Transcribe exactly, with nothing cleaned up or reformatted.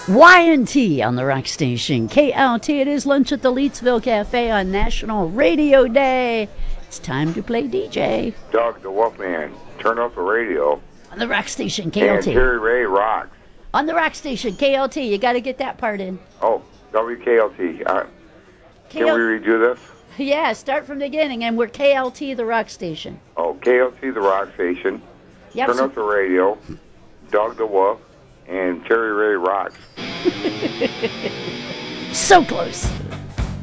Y and T on the rock station. K L T, it is lunch at the Leetsville Cafe on National Radio Day. It's time to play D J. Doug the Wolfman, turn off the radio. On the rock station, K L T. And Terry Ray rocks. On the rock station, K L T. You got to get that part in. Oh, W K L T. Uh, K L- can we redo this? Yeah, start from the beginning, and we're K L T, the rock station. Oh, K L T, the rock station. Yep, turn so- off the radio. Doug the Wolf and Terry Ray rocks. So close.